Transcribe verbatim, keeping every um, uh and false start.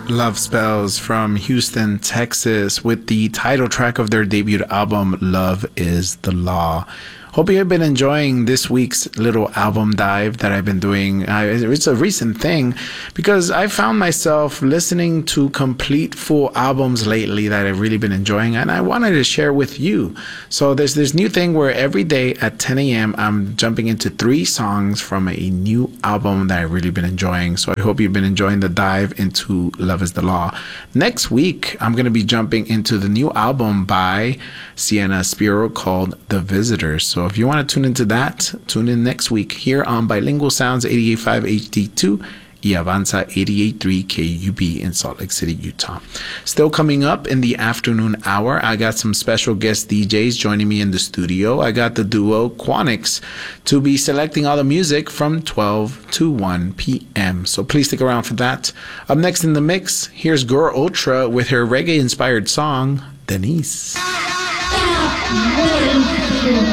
Love Spells from Houston, Texas, with the title track of their debut album, Love is the Law. Hope you have been enjoying this week's little album dive that I've been doing. Uh, it's a recent thing because I found myself listening to complete full albums lately that I've really been enjoying, and I wanted to share with you. So there's this new thing where every day at ten a.m. I'm jumping into three songs from a new album that I've really been enjoying. So I hope you've been enjoying the dive into Love is the Law. Next week, I'm going to be jumping into the new album by Sienna Spiro called The Visitors. So if you want to tune into that, tune in next week here on Bilingual Sounds eighty-eight point five H D two y Avanza eighty-eight point three K U B in Salt Lake City, Utah. Still coming up in the afternoon hour, I got some special guest D Js joining me in the studio. I got the duo Quanix to be selecting all the music from twelve to one p.m. So please stick around for that. Up next in the mix, here's Girl Ultra with her reggae-inspired song, Denise.